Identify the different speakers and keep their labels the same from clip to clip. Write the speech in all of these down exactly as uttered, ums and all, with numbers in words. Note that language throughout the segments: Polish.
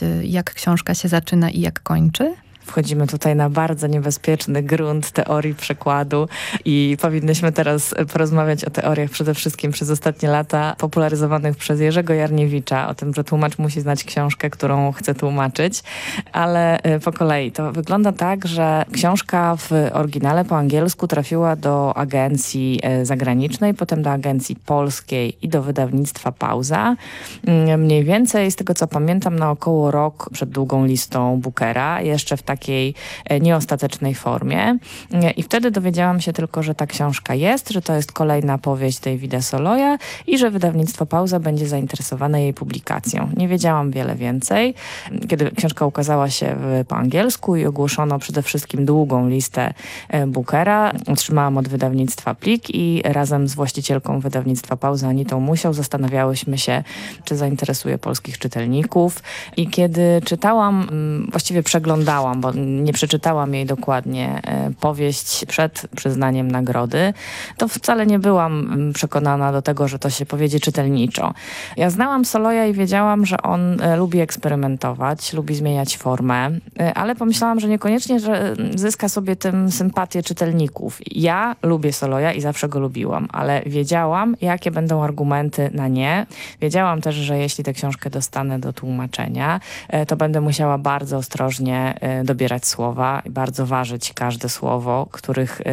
Speaker 1: jak książka się zaczyna i jak kończy?
Speaker 2: Wchodzimy tutaj na bardzo niebezpieczny grunt teorii przekładu i powinnyśmy teraz porozmawiać o teoriach przede wszystkim przez ostatnie lata popularyzowanych przez Jerzego Jarniewicza, o tym, że tłumacz musi znać książkę, którą chce tłumaczyć, ale po kolei. To wygląda tak, że książka w oryginale po angielsku trafiła do agencji zagranicznej, potem do agencji polskiej i do wydawnictwa Pauza. Mniej więcej, z tego co pamiętam, na około rok przed długą listą Bookera, jeszcze w takiej nieostatecznej formie. I wtedy dowiedziałam się tylko, że ta książka jest, że to jest kolejna powieść Davida Soloya i że wydawnictwo Pauza będzie zainteresowane jej publikacją. Nie wiedziałam wiele więcej. Kiedy książka ukazała się w, po angielsku i ogłoszono przede wszystkim długą listę Bookera, otrzymałam od wydawnictwa plik i razem z właścicielką wydawnictwa Pauza, Anitą Musiał, zastanawiałyśmy się, czy zainteresuje polskich czytelników. I kiedy czytałam, właściwie przeglądałam, bo nie przeczytałam jej dokładnie, powieść przed przyznaniem nagrody, to wcale nie byłam przekonana do tego, że to się powiedzie czytelniczo. Ja znałam Soloya i wiedziałam, że on lubi eksperymentować, lubi zmieniać formę, ale pomyślałam, że niekoniecznie, że zyska sobie tym sympatię czytelników. Ja lubię Soloya i zawsze go lubiłam, ale wiedziałam, jakie będą argumenty na nie. Wiedziałam też, że jeśli tę książkę dostanę do tłumaczenia, to będę musiała bardzo ostrożnie dobierać słowa i bardzo ważyć każde słowo, których,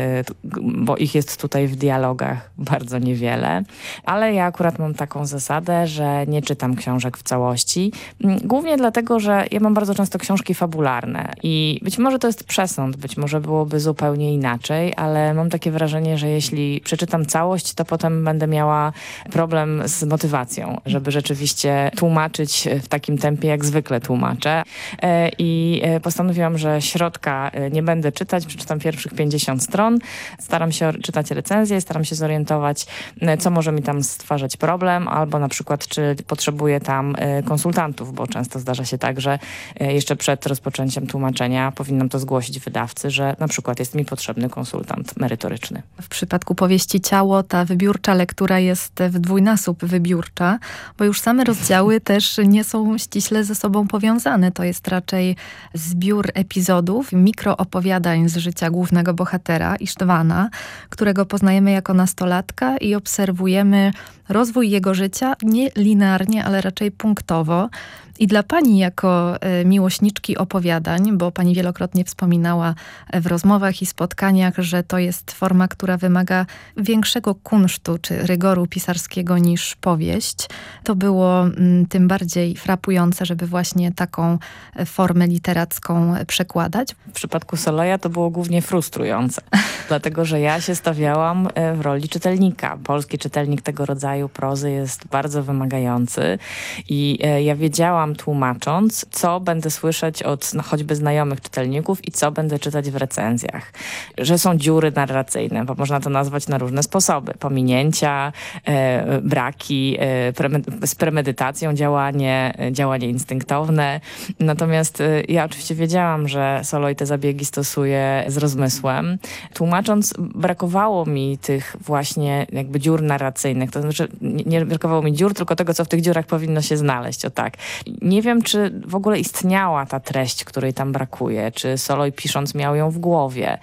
Speaker 2: bo ich jest tutaj w dialogach bardzo niewiele. Ale ja akurat mam taką zasadę, że nie czytam książek w całości. Głównie dlatego, że ja mam bardzo często książki fabularne i być może to jest przesąd, być może byłoby zupełnie inaczej, ale mam takie wrażenie, że jeśli przeczytam całość, to potem będę miała problem z motywacją, żeby rzeczywiście tłumaczyć w takim tempie, jak zwykle tłumaczę. I postanowiłam, że środka nie będę czytać, przeczytam pierwszych pięćdziesiąt stron, staram się czytać recenzje, staram się zorientować, co może mi tam stwarzać problem, albo na przykład, czy potrzebuję tam konsultantów, bo często zdarza się tak, że jeszcze przed rozpoczęciem tłumaczenia powinnam to zgłosić wydawcy, że na przykład jest mi potrzebny konsultant merytoryczny.
Speaker 1: W przypadku powieści Ciało ta wybiórcza lektura jest w dwójnasób wybiórcza, bo już same rozdziały też nie są ściśle ze sobą powiązane. To jest raczej zbiór epizodów, mikroopowiadań z życia głównego bohatera, Isztwana, którego poznajemy jako nastolatka i obserwujemy rozwój jego życia nie linearnie, ale raczej punktowo. I dla pani jako y, miłośniczki opowiadań, bo pani wielokrotnie wspominała w rozmowach i spotkaniach, że to jest forma, która wymaga większego kunsztu czy rygoru pisarskiego niż powieść, to było mm, tym bardziej frapujące, żeby właśnie taką formę literacką przekładać.
Speaker 2: W przypadku Soloya to było głównie frustrujące, dlatego że ja się stawiałam w roli czytelnika. Polski czytelnik tego rodzaju prozy jest bardzo wymagający i y, ja wiedziałam, tłumacząc, co będę słyszeć od no, choćby znajomych czytelników i co będę czytać w recenzjach. Że są dziury narracyjne, bo można to nazwać na różne sposoby. Pominięcia, e, braki, e, preme- z premedytacją działanie, e, działanie instynktowne. Natomiast e, ja oczywiście wiedziałam, że Soloy te zabiegi stosuje z rozmysłem. Tłumacząc, brakowało mi tych właśnie jakby dziur narracyjnych. To znaczy nie, nie brakowało mi dziur, tylko tego, co w tych dziurach powinno się znaleźć. O tak. Nie wiem, czy w ogóle istniała ta treść, której tam brakuje, czy Soloy pisząc miał ją w głowie.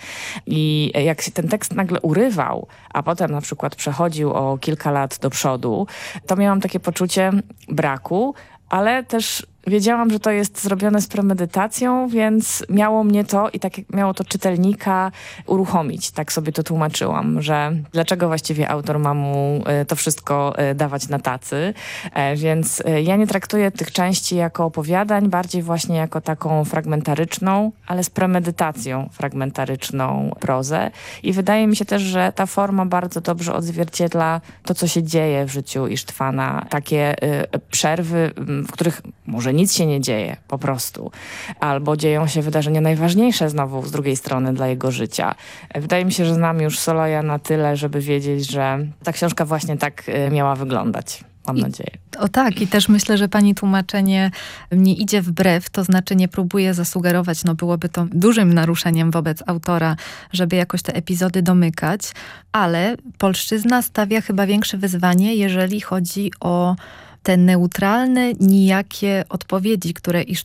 Speaker 2: I jak się ten tekst nagle urywał, a potem na przykład przechodził o kilka lat do przodu, to miałam takie poczucie braku, ale też wiedziałam, że to jest zrobione z premedytacją, więc miało mnie to i tak miało to czytelnika uruchomić. Tak sobie to tłumaczyłam, że dlaczego właściwie autor ma mu to wszystko dawać na tacy. Więc ja nie traktuję tych części jako opowiadań, bardziej właśnie jako taką fragmentaryczną, ale z premedytacją fragmentaryczną prozę. I wydaje mi się też, że ta forma bardzo dobrze odzwierciedla to, co się dzieje w życiu Isztwana. Takie przerwy, w których może nic się nie dzieje, po prostu. Albo dzieją się wydarzenia najważniejsze znowu z drugiej strony dla jego życia. Wydaje mi się, że znam już Soloya na tyle, żeby wiedzieć, że ta książka właśnie tak miała wyglądać. Mam
Speaker 1: I,
Speaker 2: nadzieję.
Speaker 1: O tak, i też myślę, że pani tłumaczenie nie idzie wbrew, to znaczy nie próbuje zasugerować, no byłoby to dużym naruszeniem wobec autora, żeby jakoś te epizody domykać, ale polszczyzna stawia chyba większe wyzwanie, jeżeli chodzi o te neutralne, nijakie odpowiedzi, które